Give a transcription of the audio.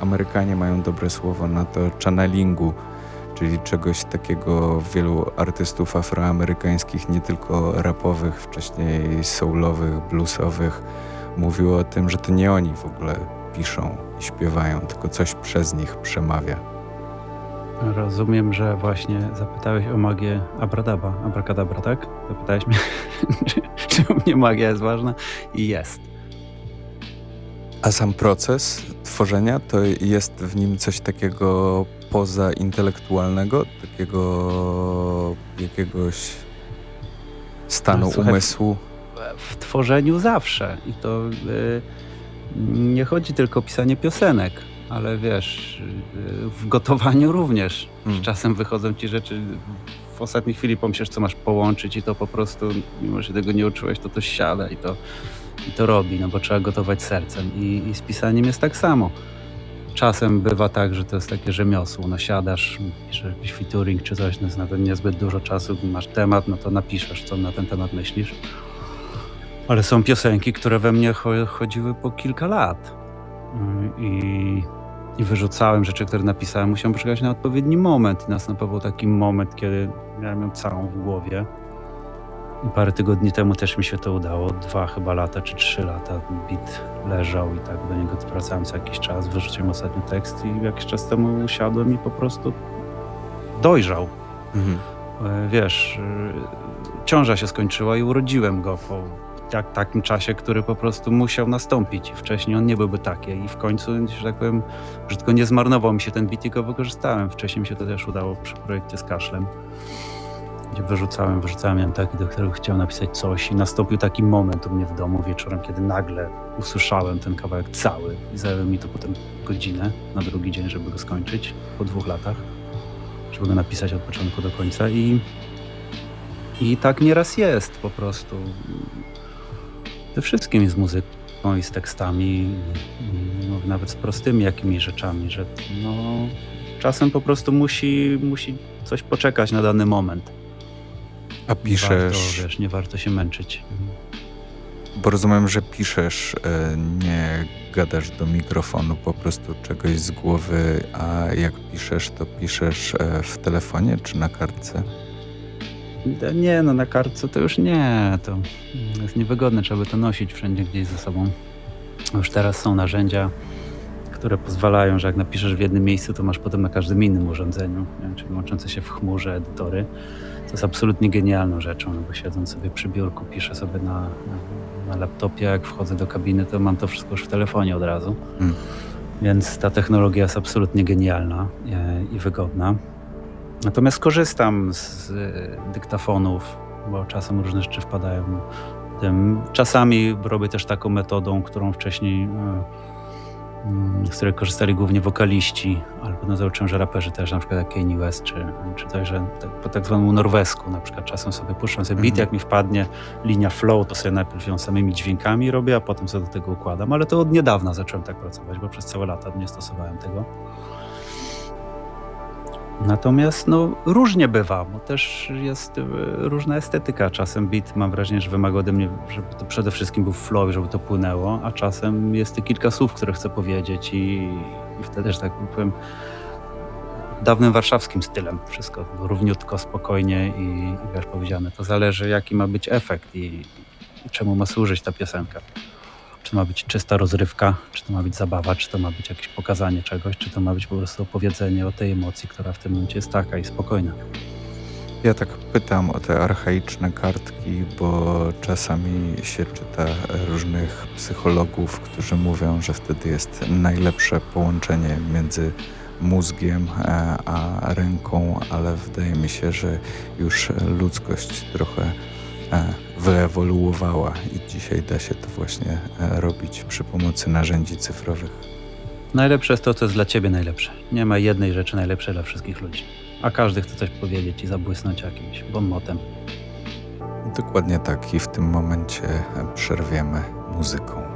Amerykanie mają dobre słowo na to channelingu, czyli czegoś takiego wielu artystów afroamerykańskich, nie tylko rapowych, wcześniej soulowych, bluesowych, mówiło o tym, że to nie oni w ogóle piszą i śpiewają, tylko coś przez nich przemawia. Rozumiem, że właśnie zapytałeś o magię abracadabra, tak? Zapytałeś mnie, czy u mnie magia jest ważna? I jest. A sam proces tworzenia, to jest w nim coś takiego pozaintelektualnego, takiego jakiegoś stanu umysłu? W tworzeniu zawsze. I to nie chodzi tylko o pisanie piosenek, ale wiesz, w gotowaniu również. Czasem wychodzą ci rzeczy, w ostatniej chwili pomyślisz, co masz połączyć i to po prostu, mimo że tego nie uczyłeś, to siada i to robi, no bo trzeba gotować sercem. I z pisaniem jest tak samo. Czasem bywa tak, że to jest takie rzemiosło. No siadasz, piszesz jakiś featuring czy coś, no jest nawet niezbyt dużo czasu, masz temat, no to napiszesz, co na ten temat myślisz. Ale są piosenki, które we mnie chodziły po kilka lat. I wyrzucałem rzeczy, które napisałem. Musiałem poczekać na odpowiedni moment. I następował taki moment, kiedy miałem ją całą w głowie. I parę tygodni temu też mi się to udało. 2 chyba lata czy 3 lata beat leżał i tak do niego wracałem co jakiś czas. Wyrzuciłem ostatni tekst i jakiś czas temu usiadłem i po prostu dojrzał. Wiesz, ciąża się skończyła i urodziłem go po takim czasie, który po prostu musiał nastąpić. Wcześniej on nie byłby taki i w końcu, że tak powiem, że tylko nie zmarnował mi się ten beat i go wykorzystałem. Wcześniej mi się to też udało przy projekcie z Kaszlem, gdzie wyrzucałem ją taki, do którego chciałem napisać coś i nastąpił taki moment u mnie w domu wieczorem, kiedy nagle usłyszałem ten kawałek cały i zajęło mi to potem godzinę na drugi dzień, żeby go skończyć po 2 latach, żeby go napisać od początku do końca i tak nieraz jest po prostu. Ze wszystkim, z muzyką i z tekstami, no, nawet z prostymi jakimiś rzeczami, że no, czasem po prostu musi coś poczekać na dany moment. A piszesz... Nie warto się męczyć. Bo rozumiem, że piszesz, nie gadasz do mikrofonu po prostu czegoś z głowy, a jak piszesz, to piszesz w telefonie czy na kartce? Nie, no na kartce to już nie. To jest niewygodne, trzeba by to nosić wszędzie gdzieś ze sobą. Już teraz są narzędzia, które pozwalają, że jak napiszesz w jednym miejscu, to masz potem na każdym innym urządzeniu, czyli łączące się w chmurze edytory. To jest absolutnie genialną rzeczą, no bo siedząc sobie przy biurku, piszę sobie na laptopie, jak wchodzę do kabiny, to mam to wszystko już w telefonie od razu. Więc ta technologia jest absolutnie genialna i wygodna. Natomiast korzystam z dyktafonów, bo czasem różne rzeczy wpadają. Czasami robię też taką metodą, którą wcześniej, z której korzystali głównie wokaliści, albo zauczyłem, że raperzy też, na przykład jak Kanye West, czy też, że po tak zwanym norwesku, na przykład czasem sobie puszczam sobie beat, jak mi wpadnie linia flow, to sobie najpierw ją samymi dźwiękami robię, a potem sobie do tego układam. Ale to od niedawna zacząłem tak pracować, bo przez całe lata nie stosowałem tego. Natomiast no, różnie bywa, bo też jest różna estetyka. Czasem beat, mam wrażenie, że wymaga ode mnie, żeby to przede wszystkim był flow, żeby to płynęło, a czasem jest te kilka słów, które chcę powiedzieć i wtedy, że tak powiem, dawnym warszawskim stylem wszystko równiutko, spokojnie i wiesz, powiedziane. To zależy, jaki ma być efekt i czemu ma służyć ta piosenka. Czy to ma być czysta rozrywka, czy to ma być zabawa, czy to ma być jakieś pokazanie czegoś, czy to ma być po prostu opowiedzenie o tej emocji, która w tym momencie jest taka i spokojna. Ja tak pytam o te archaiczne kartki, bo czasami się czyta różnych psychologów, którzy mówią, że wtedy jest najlepsze połączenie między mózgiem a ręką, ale wydaje mi się, że już ludzkość trochę wyewoluowała i dzisiaj da się to właśnie robić przy pomocy narzędzi cyfrowych. Najlepsze jest to, co jest dla ciebie najlepsze. Nie ma jednej rzeczy najlepszej dla wszystkich ludzi. A każdy chce coś powiedzieć i zabłysnąć jakimś bon motem. Dokładnie tak i w tym momencie przerwiemy muzyką.